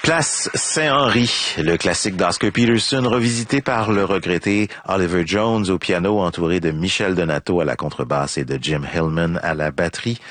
Place Saint-Henri, le classique d'Oscar Peterson, revisité par le regretté Oliver Jones au piano, entouré de Michel Donato à la contrebasse et de Jim Hillman à la batterie.